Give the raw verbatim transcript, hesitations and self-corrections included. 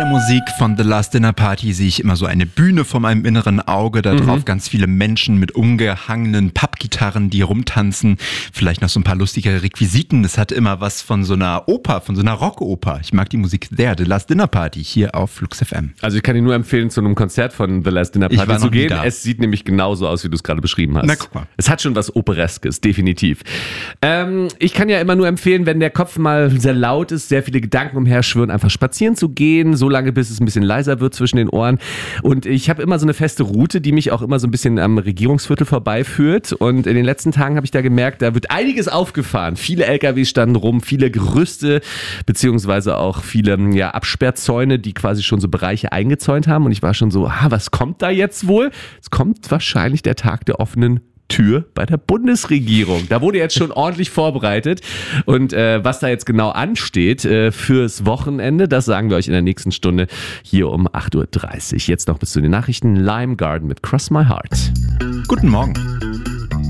Musik von The Last Dinner Party sehe ich immer so eine Bühne vor meinem inneren Auge, da drauf mhm. ganz viele Menschen mit umgehangenen Pappgitarren, die rumtanzen, vielleicht noch so ein paar lustige Requisiten. Das hat immer was von so einer Oper, von so einer Rockoper. Ich mag die Musik sehr. The Last Dinner Party hier auf Flux F M. Also ich kann dir nur empfehlen, zu einem Konzert von The Last Dinner Party zu gehen. Es sieht nämlich genauso aus, wie du es gerade beschrieben hast. Na, guck mal. Es hat schon was Opereskes, definitiv. Ähm, ich kann ja immer nur empfehlen, wenn der Kopf mal sehr laut ist, sehr viele Gedanken umherschwirren, einfach spazieren zu gehen, so lange, bis es ein bisschen leiser wird zwischen den Ohren. Und ich habe immer so eine feste Route, die mich auch immer so ein bisschen am Regierungsviertel vorbeiführt. Und in den letzten Tagen habe ich da gemerkt, da wird einiges aufgefahren. Viele L K Ws standen rum, viele Gerüste, beziehungsweise auch viele ja, Absperrzäune, die quasi schon so Bereiche eingezäunt haben. Und ich war schon so, ah, was kommt da jetzt wohl? Es kommt wahrscheinlich der Tag der offenen Tür bei der Bundesregierung. Da wurde jetzt schon ordentlich vorbereitet und äh, was da jetzt genau ansteht äh, fürs Wochenende, das sagen wir euch in der nächsten Stunde hier um acht Uhr dreißig. Jetzt noch bis zu den Nachrichten. Lime Garden mit Cross My Heart. Guten Morgen.